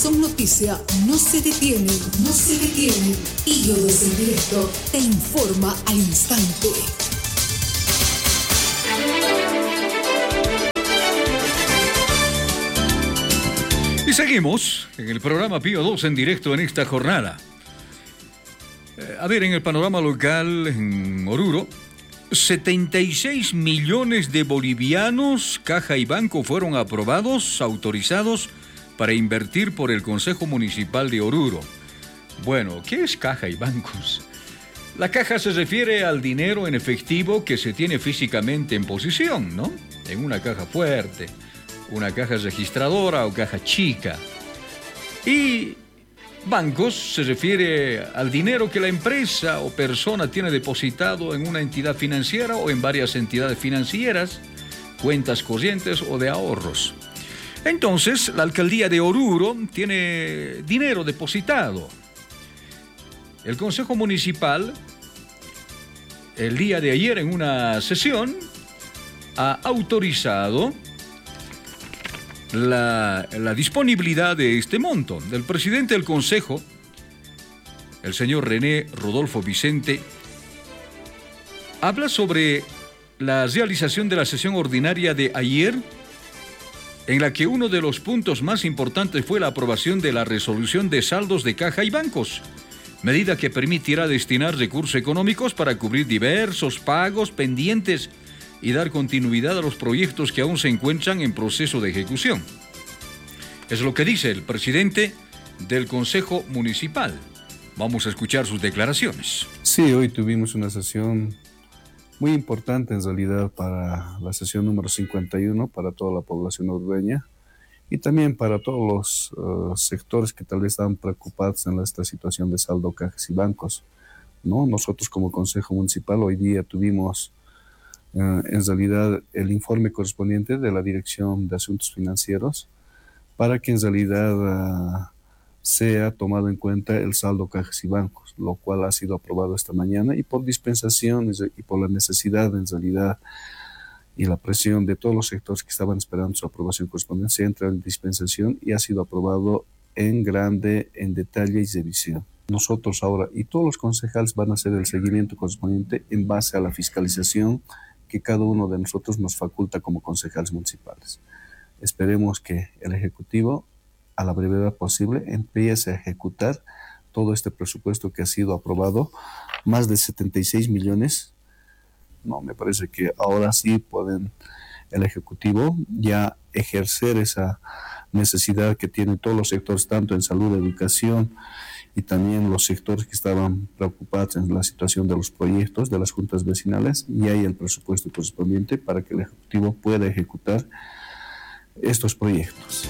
son noticia, no se detienen, no se detienen. Ídolos en Directo te informa al instante. Y seguimos en el programa Pío 2 en directo en esta jornada. En el panorama local en Oruro, 76 millones de bolivianos, Caja y Banco fueron aprobados, autorizados para invertir por el Consejo Municipal de Oruro. Bueno, ¿qué es Caja y Bancos? La caja se refiere al dinero en efectivo que se tiene físicamente en posición, ¿no? En una caja fuerte, una caja registradora o caja chica. Y bancos se refiere al dinero que la empresa o persona tiene depositado en una entidad financiera o en varias entidades financieras, cuentas corrientes o de ahorros. Entonces, la alcaldía de Oruro tiene dinero depositado. El Consejo Municipal, el día de ayer en una sesión, ha autorizado la disponibilidad de este monto. El presidente del Consejo, el señor René Rodolfo Vicente, habla sobre la realización de la sesión ordinaria de ayer, en la que uno de los puntos más importantes fue la aprobación de la resolución de saldos de caja y bancos, medida que permitirá destinar recursos económicos para cubrir diversos pagos pendientes y dar continuidad a los proyectos que aún se encuentran en proceso de ejecución. Es lo que dice el presidente del Consejo Municipal. Vamos a escuchar sus declaraciones. Sí, hoy tuvimos una sesión muy importante en realidad para la sesión número 51, para toda la población orureña y también para todos los sectores que tal vez estaban preocupados en esta situación de saldo, cajas y bancos, ¿no? Nosotros como Consejo Municipal hoy día tuvimos en realidad el informe correspondiente de la Dirección de Asuntos Financieros para que en realidad sea tomado en cuenta el saldo cajas y bancos, lo cual ha sido aprobado esta mañana y por dispensación y por la necesidad en realidad y la presión de todos los sectores que estaban esperando su aprobación correspondiente, se entra en dispensación y ha sido aprobado en grande, en detalle y revisión. Nosotros ahora y todos los concejales van a hacer el seguimiento correspondiente en base a la fiscalización que cada uno de nosotros nos faculta como concejales municipales. Esperemos que el Ejecutivo, a la brevedad posible, empiece a ejecutar todo este presupuesto que ha sido aprobado, más de 76 millones. No, me parece que ahora sí pueden el Ejecutivo ya ejercer esa necesidad que tienen todos los sectores, tanto en salud, educación, y también los sectores que estaban preocupados en la situación de los proyectos de las juntas vecinales, y hay el presupuesto correspondiente para que el Ejecutivo pueda ejecutar estos proyectos.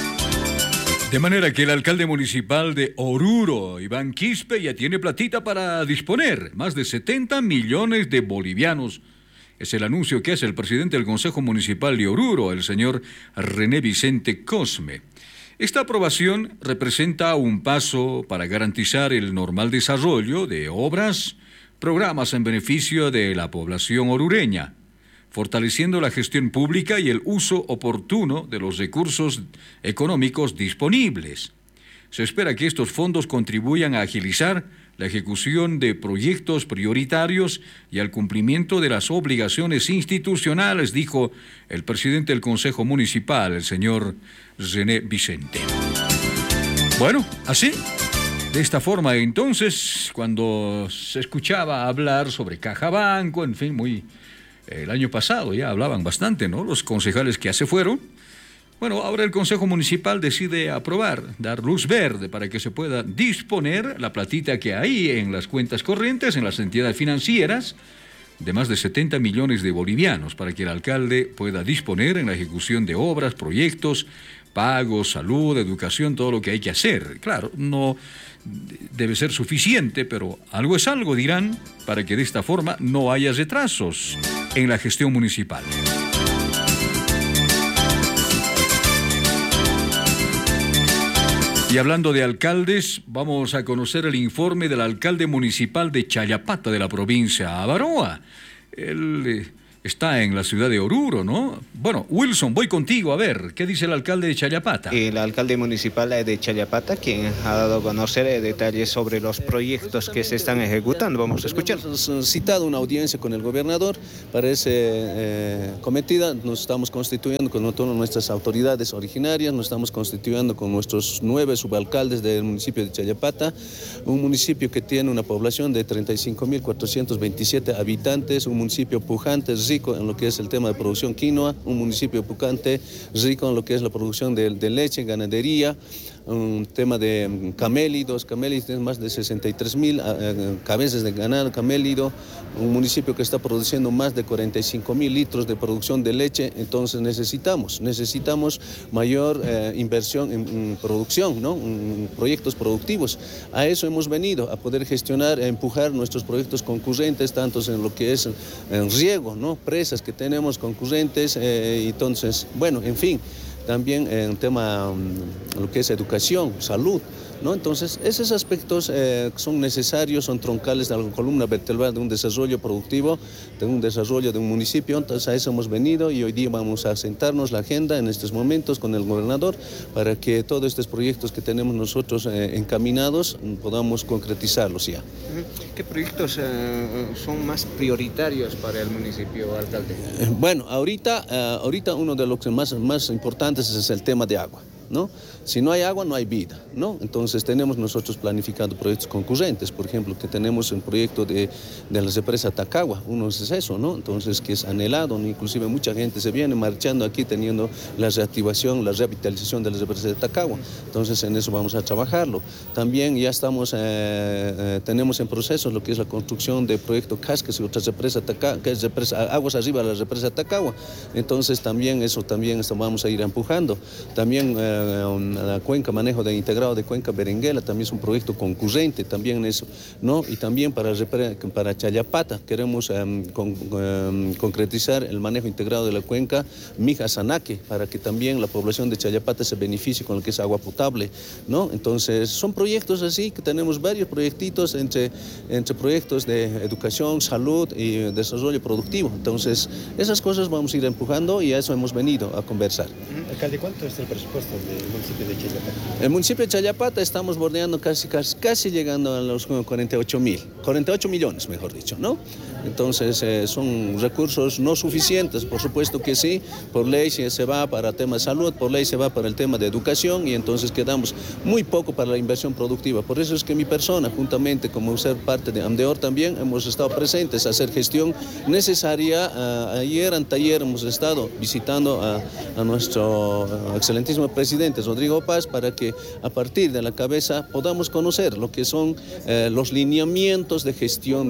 De manera que el alcalde municipal de Oruro, Iván Quispe, ya tiene platita para disponer más de 70 millones de bolivianos. Es el anuncio que hace el presidente del Consejo Municipal de Oruro, el señor René Vicente Cosme. Esta aprobación representa un paso para garantizar el normal desarrollo de obras, programas en beneficio de la población orureña, fortaleciendo la gestión pública y el uso oportuno de los recursos económicos disponibles. Se espera que estos fondos contribuyan a agilizar la ejecución de proyectos prioritarios y al cumplimiento de las obligaciones institucionales, dijo el presidente del Consejo Municipal, el señor René Vicente. Bueno, así, de esta forma entonces, cuando se escuchaba hablar sobre Caja Banco, en fin, el año pasado ya hablaban bastante, ¿no? Los concejales que ya se fueron. Bueno, ahora el Consejo Municipal decide aprobar, dar luz verde para que se pueda disponer la platita que hay en las cuentas corrientes, en las entidades financieras, de más de 70 millones de bolivianos, para que el alcalde pueda disponer en la ejecución de obras, proyectos, pagos, salud, educación, todo lo que hay que hacer. Claro, no debe ser suficiente, pero algo es algo, dirán, para que de esta forma no haya retrasos en la gestión municipal. Y hablando de alcaldes, vamos a conocer el informe del alcalde municipal de Chayapata, de la provincia de Avaroa. Él está en la ciudad de Oruro, ¿no? Bueno, Wilson, voy contigo a ver, ¿qué dice el alcalde de Chayapata? El alcalde municipal de Chayapata, quien ha dado a conocer detalles sobre los proyectos que se están ejecutando. Vamos a escuchar. Hemos citado una audiencia con el gobernador para esa cometida. Nos estamos constituyendo con todas nuestras autoridades originarias, nos estamos constituyendo con nuestros 9 subalcaldes del municipio de Chayapata, un municipio que tiene una población de 35.427 habitantes, un municipio pujante, rico en lo que es el tema de producción quinoa, un municipio pujante, rico en lo que es la producción de leche, ganadería, un tema de camélidos más de 63.000 cabezas de ganado camélido, un municipio que está produciendo más de 45.000 litros de producción de leche. Entonces necesitamos mayor inversión en producción, ¿no? En proyectos productivos. A eso hemos venido, a poder gestionar, a empujar nuestros proyectos concurrentes, tanto en lo que es en riego, ¿no? Presas que tenemos concurrentes, entonces, bueno, en fin. También en tema lo que es educación, salud, ¿no? Entonces, esos aspectos son necesarios, son troncales de la columna vertebral de un desarrollo productivo, de un desarrollo de un municipio. Entonces, a eso hemos venido y hoy día vamos a sentarnos la agenda en estos momentos con el gobernador para que todos estos proyectos que tenemos nosotros encaminados podamos concretizarlos ya. ¿Qué proyectos son más prioritarios para el municipio, alcalde? Bueno, ahorita uno de los más importantes es el tema de agua, ¿no? Si no hay agua, no hay vida, ¿no? Entonces tenemos nosotros planificado proyectos concurrentes, por ejemplo, que tenemos el proyecto de la represa Tacagua, uno es eso, ¿no? Entonces, que es anhelado, ¿no? Inclusive mucha gente se viene marchando aquí teniendo la reactivación, la revitalización de la represa de Tacagua. Entonces, en eso vamos a trabajarlo. También ya tenemos en proceso lo que es la construcción del proyecto Cascas y otra represa Tacagua, que es aguas arriba de la represa Tacagua. Entonces, también vamos a ir empujando. También la cuenca, manejo integrado de cuenca Berenguela, también es un proyecto concurrente, también eso, ¿no? Y también para Chayapata queremos concretizar el manejo integrado de la cuenca Mija-Sanaque, para que también la población de Chayapata se beneficie con lo que es agua potable, ¿no? Entonces, son proyectos así, que tenemos varios proyectitos entre proyectos de educación, salud y desarrollo productivo. Entonces, esas cosas vamos a ir empujando y a eso hemos venido a conversar. Alcalde, ¿cuánto es el presupuesto del municipio de Chayapata? El municipio de Chayapata estamos bordeando casi llegando a los 48 millones, mejor dicho, ¿no? Entonces son recursos no suficientes, por supuesto que sí, por ley se va para el tema de salud, por ley se va para el tema de educación y entonces quedamos muy poco para la inversión productiva. Por eso es que mi persona, juntamente como ser parte de AMDEOR también, hemos estado presentes a hacer gestión necesaria. Anteayer hemos estado visitando a nuestro excelentísimo presidente Rodrigo Paz para que a partir de la cabeza podamos conocer lo que son los lineamientos de gestión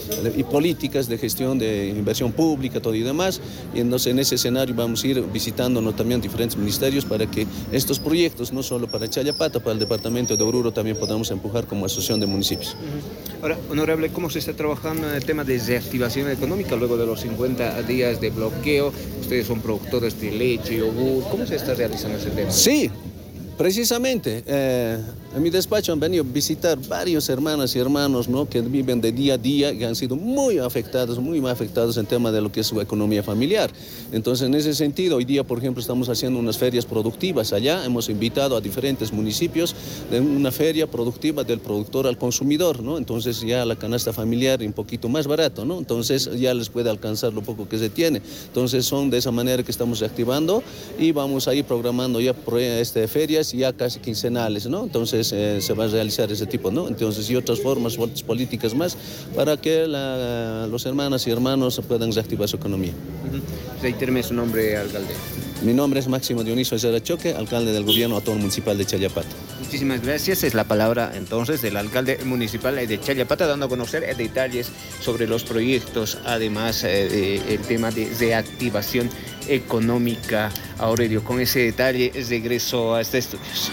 y políticas de gestión de inversión pública, todo y demás. Y entonces en ese escenario vamos a ir visitándonos también diferentes ministerios para que estos proyectos, no solo para Chayapata, para el departamento de Oruro también podamos empujar como asociación de municipios. Ahora, honorable, ¿cómo se está trabajando en el tema de reactivación económica luego de los 50 días de bloqueo? Ustedes son productores de leche y yogur. ¿Cómo se está realizando ese tema? Sí, precisamente. En mi despacho han venido a visitar varios hermanas y hermanos, ¿no? Que viven de día a día y han sido muy afectados en tema de lo que es su economía familiar. Entonces, en ese sentido, hoy día, por ejemplo, estamos haciendo unas ferias productivas allá. Hemos invitado a diferentes municipios de una feria productiva del productor al consumidor, ¿no? Entonces, ya la canasta familiar un poquito más barato, ¿no? Entonces, ya les puede alcanzar lo poco que se tiene. Entonces, son de esa manera que estamos reactivando y vamos a ir programando ya ferias ya casi quincenales, ¿no? Entonces, se va a realizar ese tipo, ¿no? Entonces, y otras formas políticas más para que los hermanas y hermanos puedan reactivar su economía. Reitéreme su nombre, alcalde. Mi nombre es Máximo Dionisio Choque, alcalde del Gobierno Autónomo Municipal de Chayapata. Muchísimas gracias. Es la palabra entonces del alcalde municipal de Chayapata, dando a conocer detalles sobre los proyectos, además el tema de reactivación económica. Aurelio, con ese detalle regreso a este estudios.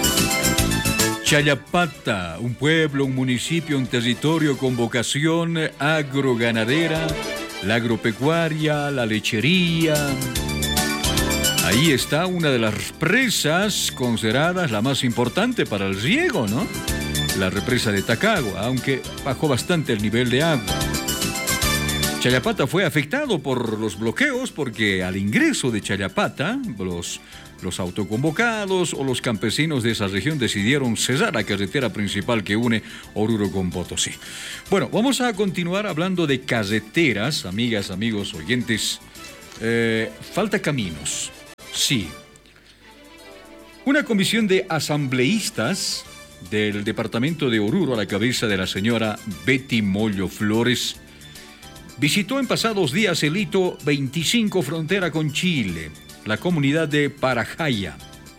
Chayapata, un pueblo, un municipio, un territorio con vocación agroganadera, la agropecuaria, la lechería. Ahí está una de las presas consideradas la más importante para el riego, ¿no? La represa de Tacagua, aunque bajó bastante el nivel de agua. Chayapata fue afectado por los bloqueos porque al ingreso de Chayapata, los autoconvocados o los campesinos de esa región decidieron cerrar la carretera principal que une Oruro con Potosí. Bueno, vamos a continuar hablando de carreteras, amigas, amigos, oyentes. Falta caminos, sí. Una comisión de asambleístas del departamento de Oruro a la cabeza de la señora Betty Mollo Flores visitó en pasados días el hito 25 frontera con Chile, la comunidad de Parajaya.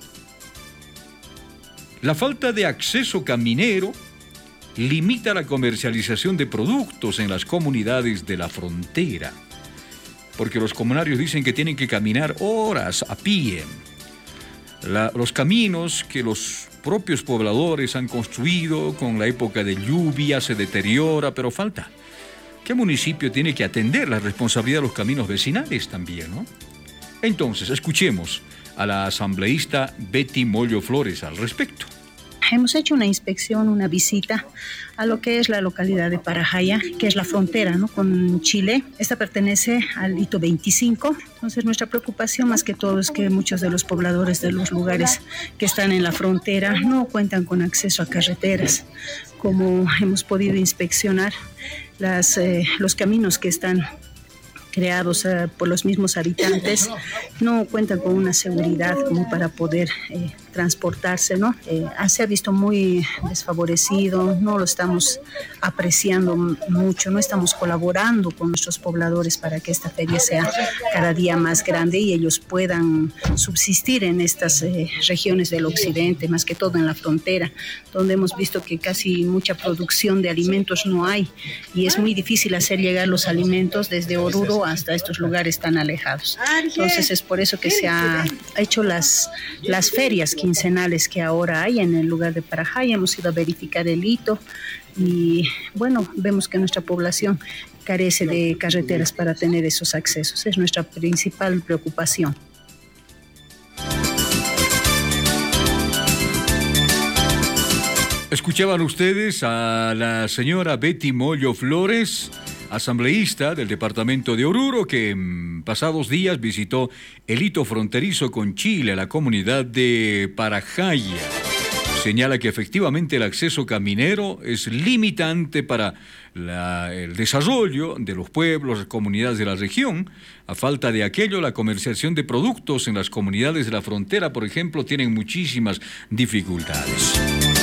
La falta de acceso caminero limita la comercialización de productos en las comunidades de la frontera, porque los comunarios dicen que tienen que caminar horas a pie. Los caminos que los propios pobladores han construido con la época de lluvia se deteriora, pero falta. ¿Qué municipio tiene que atender la responsabilidad de los caminos vecinales también, no? Entonces, escuchemos a la asambleísta Betty Mollo Flores al respecto. Hemos hecho una inspección, una visita a lo que es la localidad de Parajaya, que es la frontera, ¿no?, con Chile. Esta pertenece al hito 25. Entonces, nuestra preocupación más que todo es que muchos de los pobladores de los lugares que están en la frontera no cuentan con acceso a carreteras. Como hemos podido inspeccionar, los caminos que están creados por los mismos habitantes no cuentan con una seguridad como para poder transportarse, ¿no? Se ha visto muy desfavorecido, no lo estamos apreciando mucho, no estamos colaborando con nuestros pobladores para que esta feria sea cada día más grande y ellos puedan subsistir en estas regiones del occidente, más que todo en la frontera, donde hemos visto que casi mucha producción de alimentos no hay y es muy difícil hacer llegar los alimentos desde Oruro hasta estos lugares tan alejados. Entonces es por eso que se ha hecho las ferias quincenales que ahora hay en el lugar de Parajaya. Hemos ido a verificar el hito y bueno, vemos que nuestra población carece de carreteras para tener esos accesos. Es nuestra principal preocupación. Escuchaban ustedes a la señora Betty Mollo Flores, asambleísta del departamento de Oruro, que en pasados días visitó el hito fronterizo con Chile, la comunidad de Parajaya. Señala que efectivamente el acceso caminero es limitante para el desarrollo de los pueblos, las comunidades de la región. A falta de aquello, la comercialización de productos en las comunidades de la frontera, por ejemplo, tienen muchísimas dificultades.